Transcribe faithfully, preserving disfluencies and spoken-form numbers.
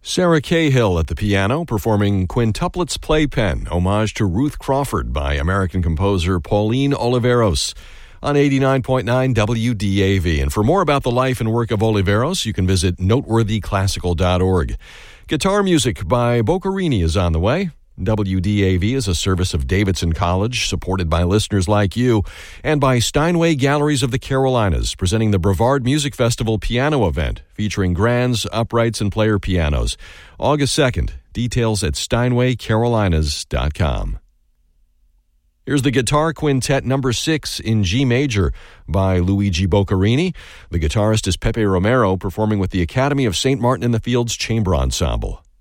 Sarah Cahill at the piano, performing Quintuplets Playpen, homage to Ruth Crawford by American composer Pauline Oliveros, on eighty-nine point nine W D A V. And for more about the life and work of Oliveros, you can visit noteworthy classical dot org. Guitar music by Boccherini is on the way. W D A V is a service of Davidson College, supported by listeners like you, and by Steinway Galleries of the Carolinas, presenting the Brevard Music Festival piano event, featuring grands, uprights, and player pianos. August second. Details at steinway carolinas dot com. Here's the Guitar Quintet number six in G major by Luigi Boccherini. The guitarist is Pepe Romero, performing with the Academy of Saint Martin in the Fields Chamber Ensemble.